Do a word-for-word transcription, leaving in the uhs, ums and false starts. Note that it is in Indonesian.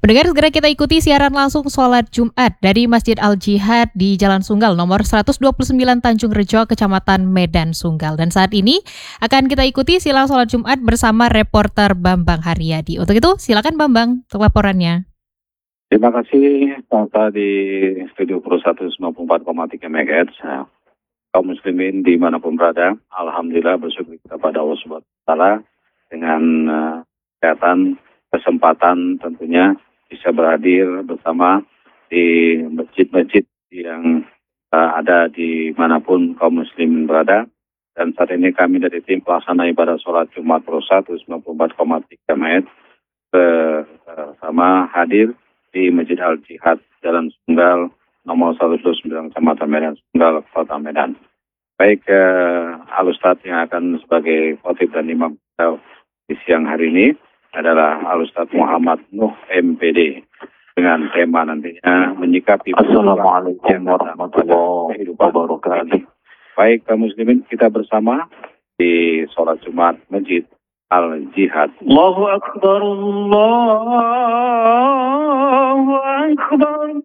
Pendengar, segera kita ikuti siaran langsung sholat Jumat dari Masjid Al-Jihad di Jalan Sunggal nomor seratus dua puluh sembilan Tanjung Rejo, Kecamatan Medan Sunggal. Dan saat ini akan kita ikuti silang sholat Jumat bersama reporter Bambang Haryadi. Untuk itu silakan Bambang untuk laporannya. Terima kasih Tata di Studio Pro seratus sembilan puluh empat koma tiga MHz. Nah, kaum muslimin dimanapun berada, alhamdulillah bersyukur kepada Allah Subhanahu wa Ta'ala dengan uh, kesehatan, kesempatan tentunya bisa berhadir bersama di masjid-masjid yang uh, ada di manapun kaum muslimin berada. Dan saat ini kami dari tim pelaksana ibadah sholat Jumat Pro seratus sembilan puluh empat koma tiga MHz bersama hadir di Masjid Al-Jihad Jalan Sunggal nomor seratus dua puluh sembilan Kecamatan Medan Sunggal, Kota Medan. Baik, uh, Al-Ustadz yang akan sebagai khotib dan imam di siang hari ini adalah Al-Ustadz Muhammad Nuh M P D dengan tema nantinya menyikapi Assalamualaikum warahmatullahi wabarakatuh. Baik, kaum muslimin, kita bersama di sholat Jumat Masjid Al-Jihad. Allahu Akbar, Allahu Akbar.